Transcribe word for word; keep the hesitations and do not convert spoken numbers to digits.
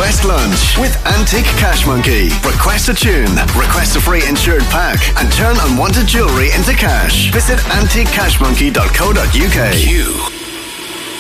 West Lunch with Antique Cash Monkey. Request a tune, request a free insured pack, and turn unwanted jewellery into cash. Visit antique cash monkey dot co dot uk. Q